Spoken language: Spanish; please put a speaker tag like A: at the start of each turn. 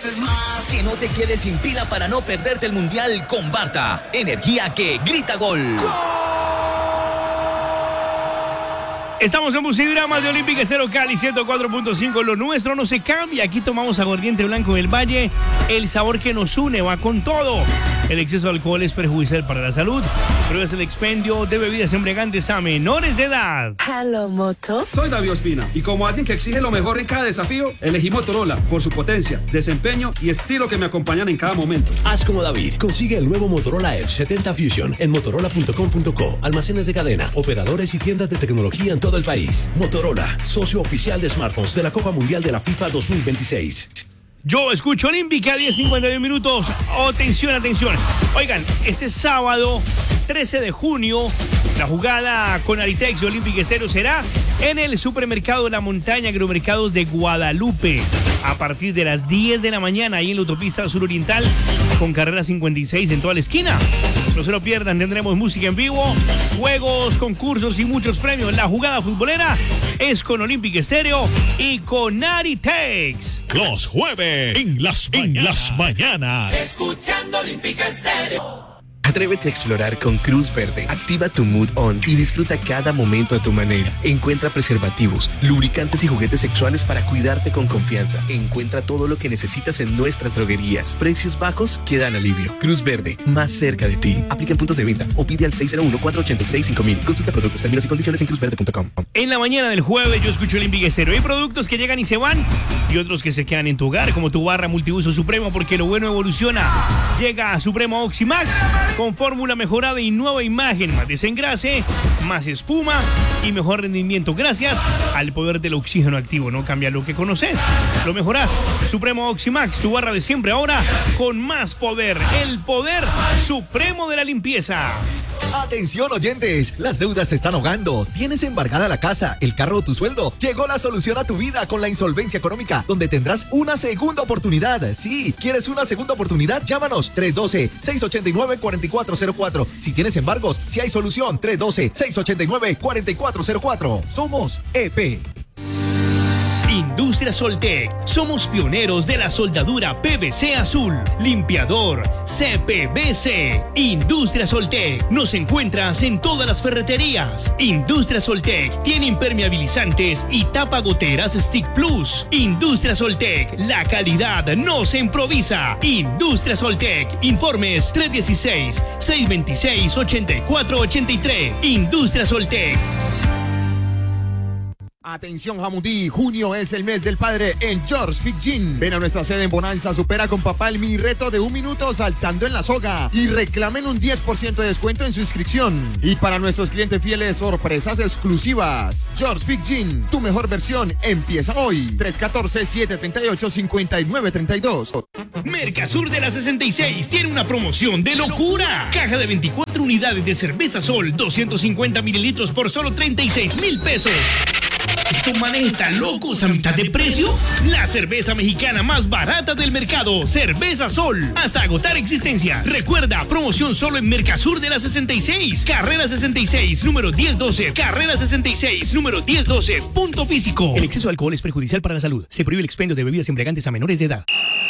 A: veces más. Que no te quedes sin pila para no perderte el Mundial con Barta. Energía que grita gol.
B: Estamos en Bucigrama de Olímpica Cero Cali 104.5. Lo nuestro no se cambia. Aquí tomamos aguardiente blanco del Valle. El sabor que nos une va con todo. El exceso de alcohol es perjudicial para la salud. Pruebas el expendio de bebidas embriagantes a menores de edad.
C: Hello, Moto.
D: Soy David Ospina y como alguien que exige lo mejor en cada desafío, elegí Motorola por su potencia, desempeño y estilo que me acompañan en cada momento.
E: Haz como David. Consigue el nuevo Motorola Edge 70 Fusion en motorola.com.co. Almacenes de cadena, operadores y tiendas de tecnología en todo el país. Motorola, socio oficial de smartphones de la Copa Mundial de la FIFA 2026.
B: Yo escucho Olímpica, 10:51 minutos. Atención, atención. Oigan, ese sábado 13 de junio, la jugada con Aritex de Olímpica Estéreo será en el supermercado La Montaña, Agromercados de Guadalupe, a partir de las 10 de la mañana, ahí en la autopista suroriental, con carrera 56 en toda la esquina. No se lo pierdan, tendremos música en vivo, juegos, concursos y muchos premios. La jugada futbolera es con Olímpica Estéreo y con Aritex.
F: Los jueves en las mañanas.
G: Escuchando Olímpica Estéreo.
H: Atrévete a explorar con Cruz Verde. Activa tu Mood On y disfruta cada momento a tu manera. Encuentra preservativos, lubricantes y juguetes sexuales para cuidarte con confianza. Encuentra todo lo que necesitas en nuestras droguerías. Precios bajos que dan alivio. Cruz Verde, más cerca de ti. Aplica en puntos de venta o pide al 601-486-5000. Consulta productos, términos y condiciones en cruzverde.com.
B: En la mañana del jueves yo escucho Olímpica Estéreo. Hay productos que llegan y se van y otros que se quedan en tu hogar, como tu barra multiuso Supremo, porque lo bueno evoluciona. Llega a Supremo Oximax con fórmula mejorada y nueva imagen, más desengrase, más espuma y mejor rendimiento gracias al poder del oxígeno activo. No cambia lo que conoces, lo mejorás. Supremo Oximax, tu barra de siempre ahora con más poder, el poder supremo de la limpieza.
I: Atención oyentes, las deudas se están ahogando. ¿Tienes embargada la casa, el carro o tu sueldo? Llegó la solución a tu vida con la insolvencia económica, donde tendrás una segunda oportunidad. Sí, ¿quieres una segunda oportunidad? Llámanos 312-689-4404. Si tienes embargos, si hay solución, 312-689-4404. Somos EP.
B: Industria Soltec. Somos pioneros de la soldadura PVC azul, limpiador, CPVC. Industria Soltec. Nos encuentras en todas las ferreterías. Industria Soltec tiene impermeabilizantes y tapagoteras Stick Plus. Industria Soltec. La calidad no se improvisa. Industria Soltec. Informes 316-626-8483. Industria Soltec.
J: Atención Jamundí, junio es el mes del padre en George Fit Gym. Ven a nuestra sede en Bonanza, supera con papá el mini reto de 1 minuto saltando en la soga y reclamen un 10% de descuento en su inscripción. Y para nuestros clientes fieles, sorpresas exclusivas. George Fit Gym, tu mejor versión empieza hoy. 314-738-5932.
B: Mercasur de la 66 tiene una promoción de locura. Caja de 24 unidades de cerveza Sol, 250 mililitros por solo 36,000 pesos. ¿Estos manes están locos a mitad de precio? La cerveza mexicana más barata del mercado, Cerveza Sol, hasta agotar existencia. Recuerda, promoción solo en Mercasur de la 66, carrera 66, número 1012, carrera 66, número 1012, punto físico. El exceso de alcohol es perjudicial para la salud. Se prohíbe el expendio de bebidas embriagantes a menores de edad.